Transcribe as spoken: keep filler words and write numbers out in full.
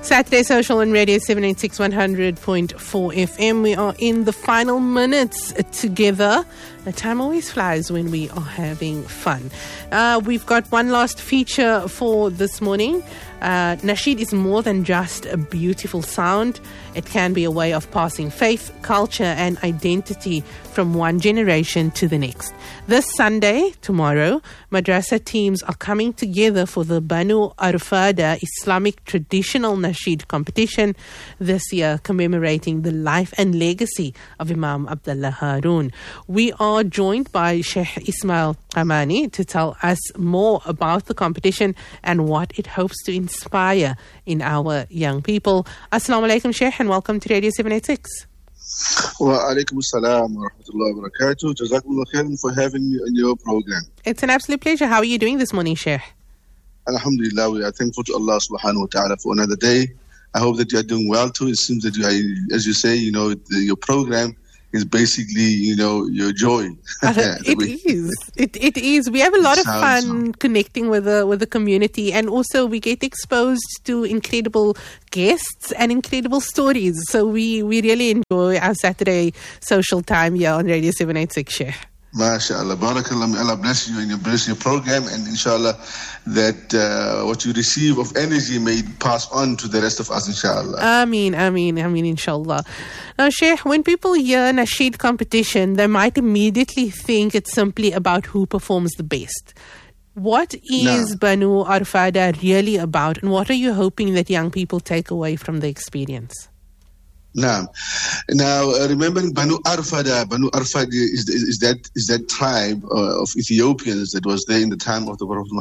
Saturday Social on Radio seven eighty-six one hundred point four F M. We are in the final minutes together. The time always flies when we are having fun. Uh, we've got one last feature for this morning. Uh, Nasheed is more than just a beautiful sound. It can be a way of passing faith, culture and identity from one generation to the next. This Sunday, tomorrow, madrasa teams are coming together for the Banu Arfada Islamic Traditional Nasheed competition this year, commemorating the life and legacy of Imam Abdullah Haroon. We are joined by Sheikh Ismail Hamani to tell us more about the competition and what it hopes to inspire in our young people. Assalamu alaikum, Sheikh, and welcome to Radio seven eighty-six. Wa alaikum assalam wa rahmatullahi wa barakatuh. Jazakumullah khairan for having me on your program. It's an absolute pleasure. How are you doing this morning, Sheikh? Alhamdulillah, we are thankful to Allah subhanahu wa ta'ala for another day. I hope that you are doing well too. It seems that you are, as you say, you know, the, your program is basically, you know, your joy. Uh, it we, is. It it is. We have a lot of fun so. connecting with the with the community, and also we get exposed to incredible guests and incredible stories. So we, we really enjoy our Saturday social time here on Radio seven eighty-six, Sheikh. MashaAllah. Barakallah. May Allah bless you and your bless your program, and inshallah that uh, what you receive of energy may pass on to the rest of us, inshallah. Ameen, ameen, ameen, inshallah. Now, Sheikh, when people hear Nasheed competition, they might immediately think it's simply about who performs the best. What is no. Banu Arfada really about, and what are you hoping that young people take away from the experience? Now, now uh, remembering Banu Arfada, Banu Arfada is, is, is that is that tribe uh, of Ethiopians that was there in the time of the Prophet